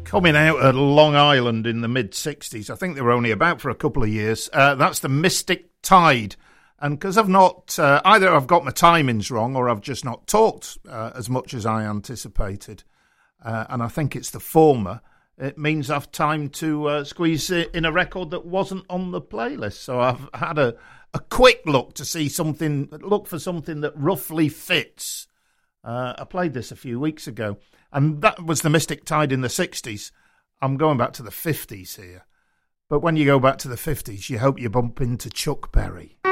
Coming out at Long Island in the mid-'60s. I think they were only about for a couple of years. That's the Mystic Tide. And because I've not, either I've got my timings wrong or I've just not talked as much as I anticipated. And I think it's the former. It means I've time to squeeze in a record that wasn't on the playlist. So I've had a quick look to see look for something that roughly fits. I played this a few weeks ago, and that was the Mystic Tide in the 60s. I'm going back to the 50s here. But when you go back to the 50s, you hope you bump into Chuck Berry.